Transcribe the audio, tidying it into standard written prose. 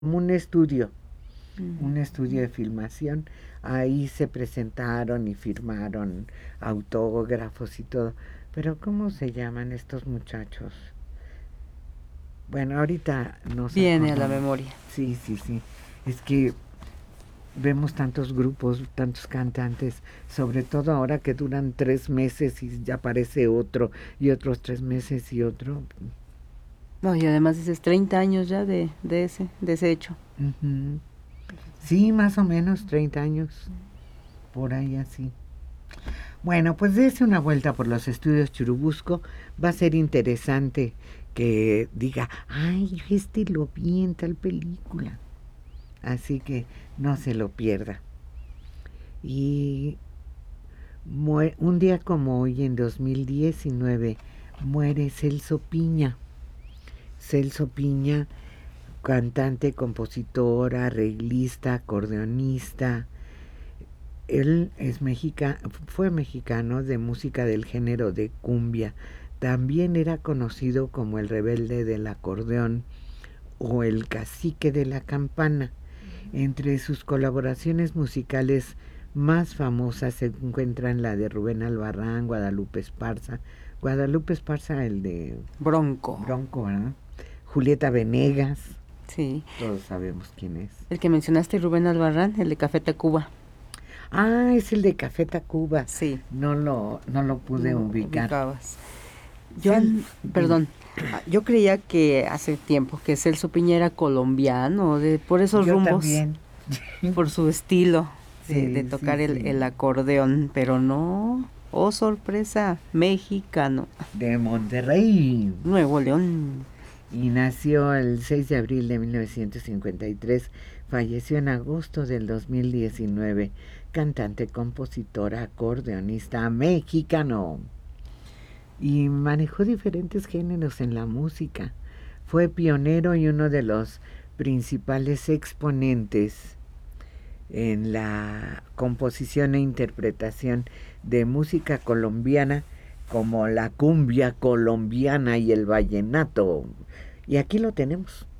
como un estudio de filmación. Ahí se presentaron y firmaron autógrafos y todo. Pero ¿cómo se llaman estos muchachos? Bueno, ahorita nos Viene a la acordamos. memoria. Sí, sí, sí. Es que vemos tantos grupos, tantos cantantes, sobre todo ahora que duran 3 meses y ya aparece otro, y otros 3 meses y otro. No, y además dices 30 años ya de ese hecho. Ujú. Sí, más o menos 30 años, por ahí así. Bueno, pues dése una vuelta por los estudios Churubusco. Va a ser interesante que diga, ay, lo vi en tal película. Así que no se lo pierda. Y un día como hoy, en 2019, muere Celso Piña. Celso Piña, cantante, compositor, arreglista, acordeonista. Él fue mexicano de música del género de cumbia. También era conocido como el rebelde del acordeón o el cacique de la campana. Entre sus colaboraciones musicales más famosas se encuentran la de Rubén Albarrán, Guadalupe Esparza. Guadalupe Esparza, el de Bronco. Bronco, ¿verdad? Julieta Venegas, Sí. todos sabemos quién es. El que mencionaste, Rubén Albarrán, el de Café Tacuba. Ah, es el de Café Tacuba. Sí. No lo pude No lo ubicar. ubicabas. Dime. Perdón, yo creía que hace tiempo que Celso Piña era colombiano, por esos Yo rumbos, también. por su estilo de Sí, tocar sí, el sí. acordeón, pero no, oh sorpresa, mexicano, De Monterrey. Nuevo León. Y nació el 6 de abril de 1953. Falleció en agosto del 2019. Cantante, compositora, acordeonista mexicano. Y manejó diferentes géneros en la música. Fue pionero y uno de los principales exponentes en la composición e interpretación de música colombiana, como la cumbia colombiana y el vallenato. Y aquí lo tenemos.